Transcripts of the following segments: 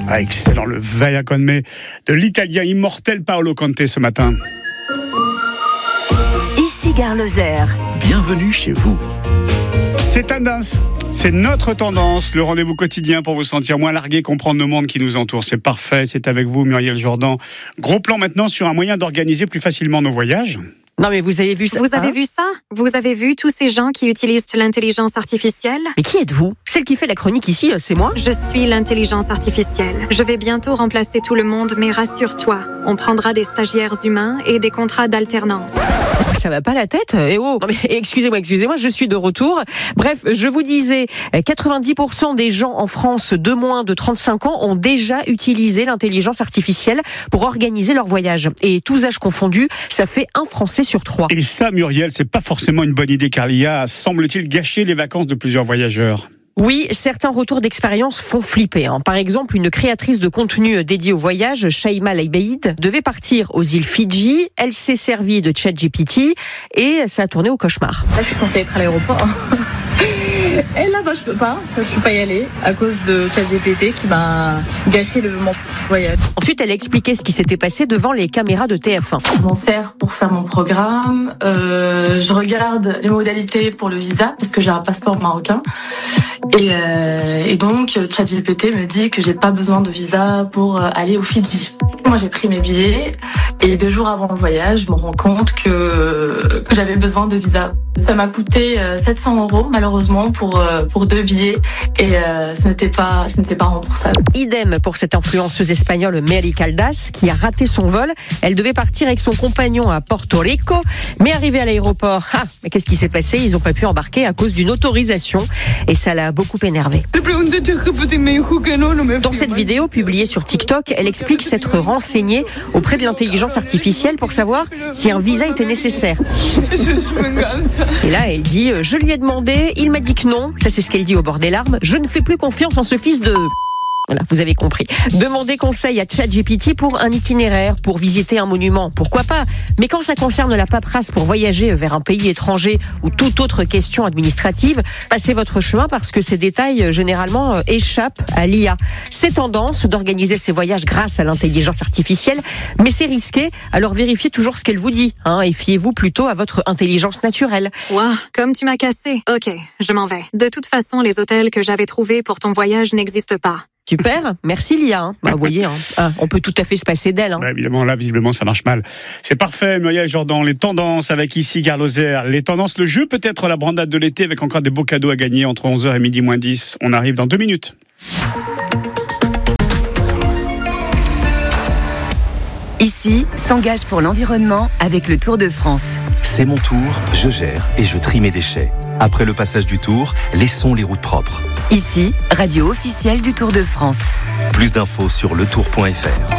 Ah, excellent, le Vaya con me de l'italien immortel Paolo Conte ce matin. Ici Gare Lozère. Bienvenue chez vous. C'est tendance, c'est notre tendance, le rendez-vous quotidien pour vous sentir moins largué, comprendre le monde qui nous entoure. C'est parfait, c'est avec vous Muriel Jourdan. Gros plan maintenant sur un moyen d'organiser plus facilement nos voyages. Non mais vous avez vu ça? Vous avez vu ça? Vous avez vu tous ces gens qui utilisent l'intelligence artificielle? Mais qui êtes-vous? Celle qui fait la chronique ici, c'est moi? Je suis l'intelligence artificielle. Je vais bientôt remplacer tout le monde, mais rassure-toi, on prendra des stagiaires humains et des contrats d'alternance. Ça va pas la tête? Eh oh, non mais excusez-moi, je suis de retour. Bref, je vous disais, 90% des gens en France de moins de 35 ans ont déjà utilisé l'intelligence artificielle pour organiser leur voyage. Et tous âges confondus, ça fait un Français sur 3. Et ça, Muriel, c'est pas forcément une bonne idée car l'IA a, semble-t-il, gâché les vacances de plusieurs voyageurs. Oui, certains retours d'expérience font flipper. Par exemple, une créatrice de contenu dédiée au voyage, Shaima Leibeid, devait partir aux îles Fidji. Elle s'est servie de ChatGPT et ça a tourné au cauchemar. Là, je suis censée être à l'aéroport. Et là, je peux pas y aller à cause de ChatGPT qui m'a gâché mon voyage. Ensuite, elle a expliqué ce qui s'était passé devant les caméras de TF1. Je m'en sers pour faire mon programme. Je regarde les modalités pour le visa parce que j'ai un passeport marocain. Et donc, ChatGPT me dit que j'ai pas besoin de visa pour aller aux Fidji. Moi, j'ai pris mes billets et 2 jours avant le voyage, je me rends compte que j'avais besoin de visa. Ça m'a coûté 700 € malheureusement pour 2 billets et ce n'était pas remboursable. Idem pour cette influenceuse espagnole Mary Caldas qui a raté son vol. Elle devait partir avec son compagnon à Porto Rico, mais arrivée à l'aéroport, mais qu'est-ce qui s'est passé? Ils n'ont pas pu embarquer à cause d'une autorisation et ça l'a beaucoup énervée. Dans cette vidéo publiée sur TikTok, elle explique s'être renseignée auprès de l'intelligence artificielle pour savoir si un visa était nécessaire. Et là, elle dit, je lui ai demandé, il m'a dit que non. Ça, c'est ce qu'elle dit au bord des larmes. Je ne fais plus confiance en ce fils de... Voilà, vous avez compris. Demandez conseil à ChatGPT pour un itinéraire, pour visiter un monument, pourquoi pas. Mais quand ça concerne la paperasse pour voyager vers un pays étranger ou toute autre question administrative, passez votre chemin parce que ces détails, généralement, échappent à l'IA. C'est tendance d'organiser ces voyages grâce à l'intelligence artificielle, mais c'est risqué, alors vérifiez toujours ce qu'elle vous dit, et fiez-vous plutôt à votre intelligence naturelle. Ouah, comme tu m'as cassé. Ok, je m'en vais. De toute façon, les hôtels que j'avais trouvés pour ton voyage n'existent pas. Super, merci l'IA. Vous voyez, on peut tout à fait se passer d'elle. Évidemment, là, visiblement, ça marche mal. C'est parfait, Muriel Jourdan. Les tendances avec ici Gare Lozère. Les tendances, le jeu, peut-être la brandade de l'été avec encore des beaux cadeaux à gagner entre 11h et midi moins 10. On arrive dans 2 minutes. Ici, s'engage pour l'environnement avec le Tour de France. C'est mon tour, je gère et je trie mes déchets. Après le passage du Tour, laissons les routes propres. Ici, radio officielle du Tour de France. Plus d'infos sur letour.fr.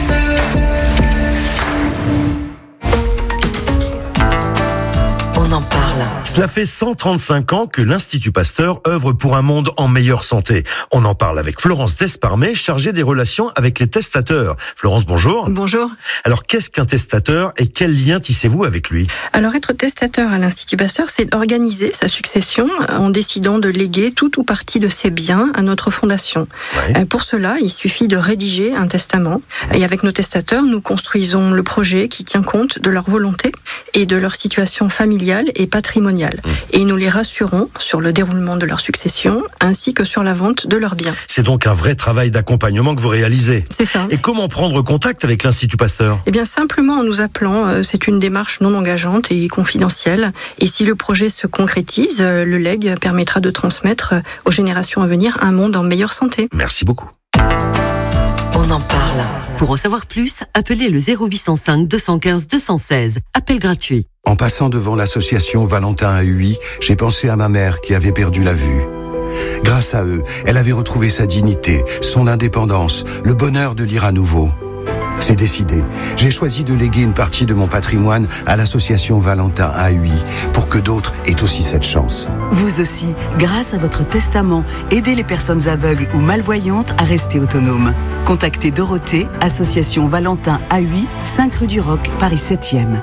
On en parle. Cela fait 135 ans que l'Institut Pasteur œuvre pour un monde en meilleure santé. On en parle avec Florence Desparmet, chargée des relations avec les testateurs. Florence, bonjour. Bonjour. Alors, qu'est-ce qu'un testateur et quel lien tissez-vous avec lui? Alors, être testateur à l'Institut Pasteur, c'est organiser sa succession en décidant de léguer tout ou partie de ses biens à notre fondation. Ouais. Pour cela, il suffit de rédiger un testament. Et avec nos testateurs, nous construisons le projet qui tient compte de leur volonté et de leur situation familiale et patrimoniale. Et nous les rassurons sur le déroulement de leur succession ainsi que sur la vente de leurs biens. C'est donc un vrai travail d'accompagnement que vous réalisez. C'est ça. Et comment prendre contact avec l'Institut Pasteur? Eh bien, simplement en nous appelant. C'est une démarche non engageante et confidentielle. Et si le projet se concrétise, le legs permettra de transmettre aux générations à venir un monde en meilleure santé. Merci beaucoup. On en parle. Pour en savoir plus, appelez le 0805 215 216. Appel gratuit. En passant devant l'association Valentin à Huy, j'ai pensé à ma mère qui avait perdu la vue. Grâce à eux, elle avait retrouvé sa dignité, son indépendance, le bonheur de lire à nouveau. C'est décidé. J'ai choisi de léguer une partie de mon patrimoine à l'association Valentin à Huy pour que d'autres aient aussi cette chance. Vous aussi, grâce à votre testament, aidez les personnes aveugles ou malvoyantes à rester autonomes. Contactez Dorothée, association Valentin à Huy, 5 rue du Roc, Paris 7e.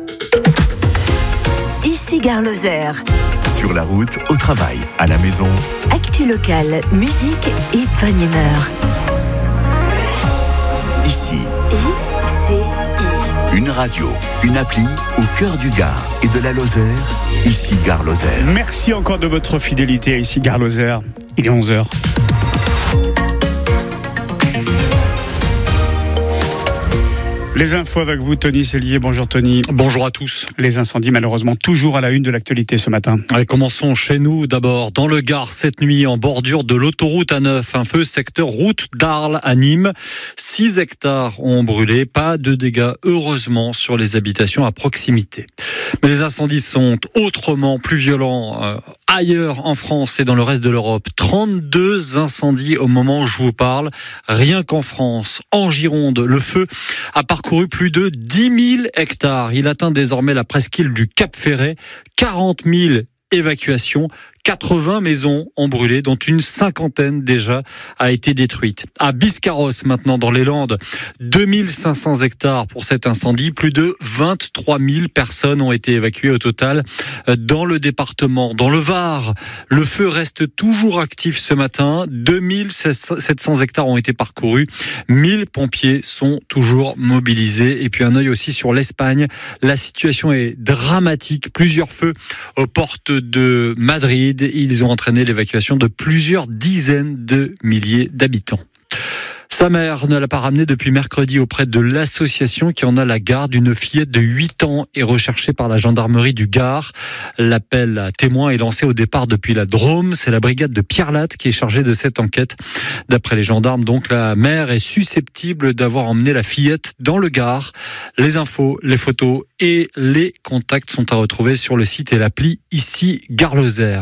Ici Gare Lozère. Sur la route, au travail, à la maison. Actu locale, musique et bonne humeur. Ici. ICI. Une radio, une appli au cœur du Gard et de la Lozère. Ici Gare Lozère. Merci encore de votre fidélité à Ici Gare Lozère. Il est 11h. Les infos avec vous, Tony Cellier. Bonjour Tony. Bonjour à tous. Les incendies, malheureusement, toujours à la une de l'actualité ce matin. Allez, commençons chez nous. D'abord, dans le Gard, cette nuit, en bordure de l'autoroute A9, un feu secteur route d'Arles à Nîmes. 6 hectares ont brûlé. Pas de dégâts, heureusement, sur les habitations à proximité. Mais les incendies sont autrement plus violents ailleurs en France et dans le reste de l'Europe. 32 incendies au moment où je vous parle. Rien qu'en France, en Gironde, le feu a parcouru plus de 10 000 hectares. Il atteint désormais la presqu'île du Cap-Ferret. 40 000 évacuations. 80 maisons ont brûlé, dont une cinquantaine déjà a été détruite. À Biscarrosse, maintenant, dans les Landes, 2500 hectares pour cet incendie. Plus de 23 000 personnes ont été évacuées au total dans le département. Dans le Var, le feu reste toujours actif ce matin. 2700 hectares ont été parcourus. 1000 pompiers sont toujours mobilisés. Et puis un œil aussi sur l'Espagne. La situation est dramatique. Plusieurs feux aux portes de Madrid. Ils ont entraîné l'évacuation de plusieurs dizaines de milliers d'habitants. Sa mère ne l'a pas ramenée depuis mercredi auprès de l'association qui en a la garde. Une fillette de 8 ans est recherchée par la gendarmerie du Gard. L'appel à témoins est lancé au départ depuis la Drôme. C'est la brigade de Pierre Latte qui est chargée de cette enquête. D'après les gendarmes, donc, la mère est susceptible d'avoir emmené la fillette dans le Gard. Les infos, les photos et les contacts sont à retrouver sur le site et l'appli Ici Gare Lozère.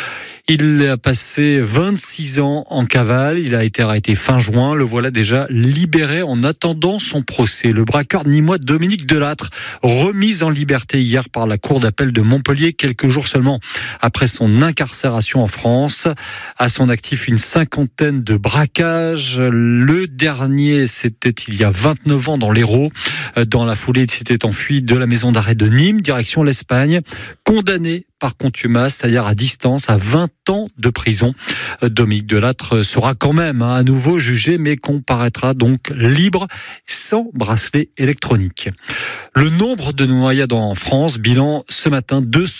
Il a passé 26 ans en cavale. Il a été arrêté fin juin. Le voilà déjà libéré en attendant son procès. Le braqueur nîmois Dominique Delattre, remis en liberté hier par la cour d'appel de Montpellier, quelques jours seulement après son incarcération en France. À son actif, une cinquantaine de braquages. Le dernier, c'était il y a 29 ans dans l'Hérault. Dans la foulée, il s'était enfui de la maison d'arrêt de Nîmes, direction l'Espagne. Condamné par contumace, c'est-à-dire à distance, à 20 ans de prison. Dominique Delattre sera quand même à nouveau jugé, mais comparaîtra donc libre, sans bracelet électronique. Le nombre de noyades en France, bilan ce matin,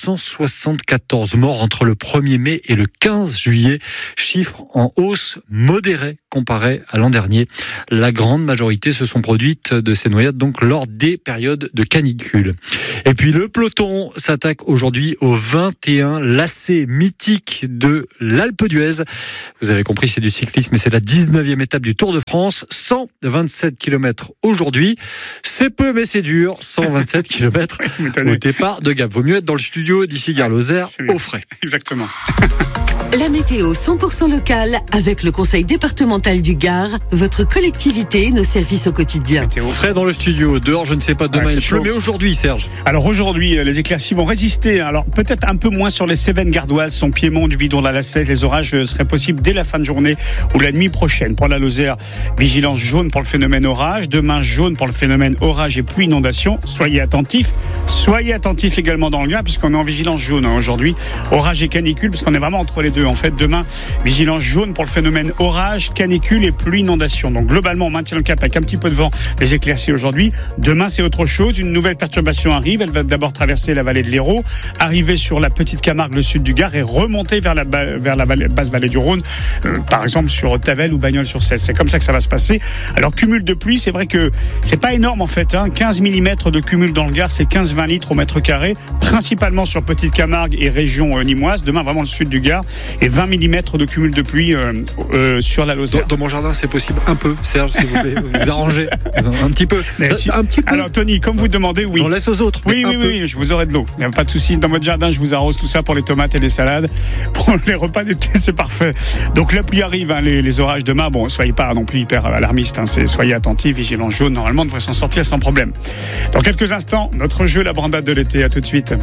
274 morts entre le 1er mai et le 15 juillet. Chiffre en hausse modérée comparé à l'an dernier. La grande majorité se sont produites de ces noyades donc lors des périodes de canicule. Et puis le peloton s'attaque aujourd'hui au 21 lacet mythique de l'Alpe d'Huez. Vous avez compris, c'est du cyclisme et c'est la 19e étape du Tour de France. 127 km aujourd'hui. C'est peu mais c'est dur. 127 km au départ de Gap. Vaut mieux être dans le studio d'Ici Gare Lozère au frais. Exactement. La météo 100% locale avec le Conseil départemental du Gard, votre collectivité, nos services au quotidien. Météo frais dans le studio. Dehors, je ne sais pas demain il pleut, mais aujourd'hui, Serge. Alors aujourd'hui, les éclaircies vont résister. Alors peut-être un peu moins sur les Cévennes gardoises, son Piémont, du Vidon, la Lacette. Les orages seraient possibles dès la fin de journée ou la nuit prochaine. Pour la Lozère, vigilance jaune pour le phénomène orage. Demain, jaune pour le phénomène orage et pluie inondation. Soyez attentifs. Soyez attentifs également dans le Gard puisqu'on est en vigilance jaune aujourd'hui. Orage et canicule parce qu'on est vraiment entre les deux. En fait, demain, vigilance jaune pour le phénomène orage, canicule et pluie inondation. Donc globalement, on maintient le cap avec un petit peu de vent, les éclaircies aujourd'hui. Demain, c'est autre chose. Une nouvelle perturbation arrive. Elle va d'abord traverser la vallée de l'Hérault, arriver sur la petite Camargue, le sud du Gard et remonter vers la basse vallée du Rhône, par exemple sur Tavel ou Bagnols-sur-Cèze. C'est comme ça que ça va se passer. Alors cumul de pluie, c'est vrai que c'est pas énorme en fait. 15 mm de cumul dans le Gard, c'est 15-20 litres au mètre carré, principalement sur petite Camargue et région nîmoise. Demain, vraiment le sud du Gard. Et 20 mm de cumul de pluie sur la Lozère. Dans mon jardin, c'est possible un peu, Serge, s'il vous plaît. Vous arrangez un petit peu. Un petit peu. Alors Tony, comme vous demandez, oui. J'en laisse aux autres. Oui, je vous aurai de l'eau. Il n'y a pas de souci. Dans votre jardin, je vous arrose tout ça pour les tomates et les salades. Pour les repas d'été, c'est parfait. Donc la pluie arrive, les orages demain. Bon, soyez pas non plus hyper alarmistes. Soyez attentifs, vigilance jaune. Normalement, on devrait s'en sortir sans problème. Dans quelques instants, notre jeu, la brandade de l'été. À tout de suite.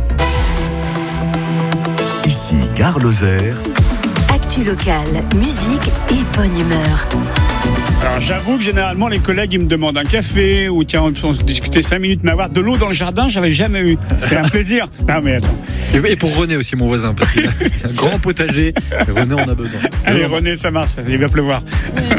Ici Gare Lozère. Actu locale, musique et bonne humeur. Alors j'avoue que généralement les collègues ils me demandent un café ou tiens on se discuter 5 minutes, mais avoir de l'eau dans le jardin j'avais jamais eu. C'est un plaisir. Non mais attends. Et pour René aussi mon voisin parce qu'il a un grand potager. René on a besoin. Allez René ça marche, il va pleuvoir.